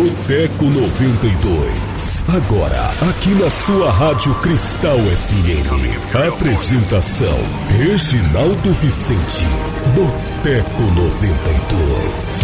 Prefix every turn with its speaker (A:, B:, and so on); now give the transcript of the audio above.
A: Boteco 92. Agora, aqui na sua Rádio Cristal FM. Apresentação: Reginaldo Vicente. Boteco 92.